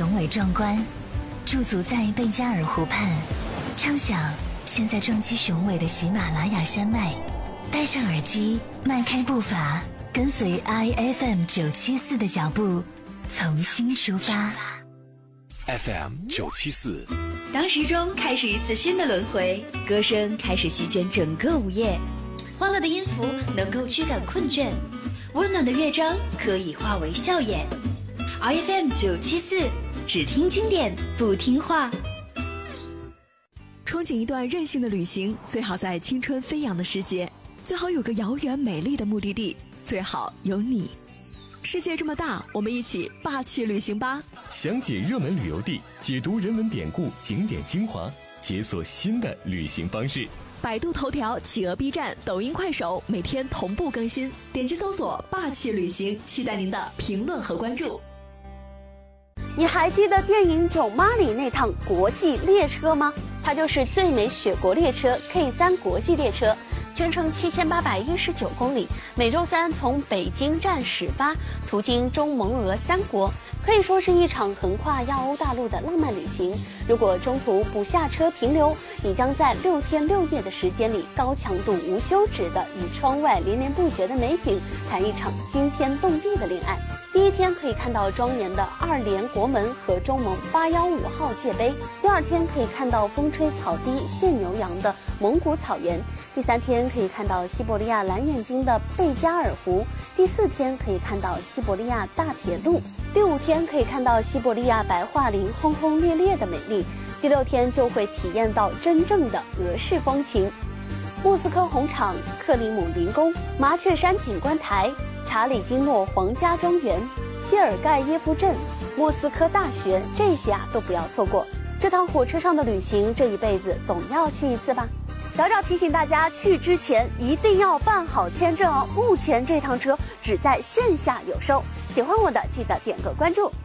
雄伟壮观，驻足在贝加尔湖畔，畅想现在撞击雄伟的喜马拉雅山脉。戴上耳机，迈开步伐，跟随 IFM 974的脚步，从新出发。 FM 974， 当时钟开始一次新的轮回，歌声开始席卷整个午夜，欢乐的音符能够驱赶困倦，温暖的乐章可以化为笑颜。IFM 974，只听经典不听话。 憧憬一段任性的旅行，最好在青春飞扬的时节，最好有个遥远美丽的目的地，最好有你。世界这么大，我们一起霸气旅行吧！ 详解热门旅游地，解读人文典故、景点精华，解锁新的旅行方式。 百度头条、企鹅 B 站、抖音、快手每天同步更新，点击搜索霸气旅行，期待您的评论和关注。 你还记得电影《囧妈》里那趟国际列车吗？它就是最美雪国列车 K3 国际列车，全程7819公里，每周三从北京站始发，途经中蒙俄3国，可以说是一场横跨亚欧大陆的浪漫旅行。如果中途不下车停留，你将在6天6夜的时间里，高强度无休止的与窗外连绵不绝的美景谈一场惊天动地的恋爱。第一天可以看到庄严的2连国门和中蒙815号界碑，第二天可以看到风吹草低见牛羊的蒙古草原，第3天可以看到西伯利亚蓝眼睛的贝加尔湖，第4天可以看到西伯利亚大铁路，第5天可以看到西伯利亚白桦林轰轰烈烈的美丽，第6天就会体验到真正的俄式风情。莫斯科红场、克里姆林宫、麻雀山景观台、查理金诺皇家庄园、谢尔盖耶夫镇、莫斯科大学，这些都不要错过。这趟火车上的旅行，这一辈子总要去一次吧。小赵提醒大家，去之前一定要办好签证哦。目前这趟车只在线下有售，喜欢我的记得点个关注。